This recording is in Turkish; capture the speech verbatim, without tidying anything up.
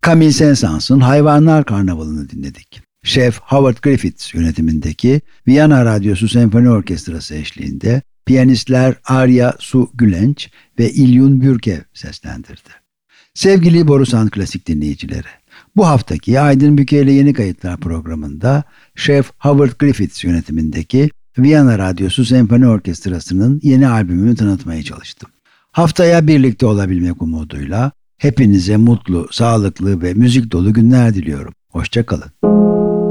Camille Saint-Saëns'ın Hayvanlar Karnavalı'nı dinledik. Şef Howard Griffiths yönetimindeki Viyana Radyosu Senfoni Orkestrası eşliğinde piyanistler Arya Su Gülenç ve İlyun Bürkev seslendirdi. Sevgili Borusan Klasik dinleyicileri, bu haftaki Aydın Büke ile Yeni Kayıtlar programında Şef Howard Griffiths yönetimindeki Viyana Radyosu Senfoni Orkestrası'nın yeni albümünü tanıtmaya çalıştım. Haftaya birlikte olabilmek umuduyla hepinize mutlu, sağlıklı ve müzik dolu günler diliyorum. Hoşça kalın.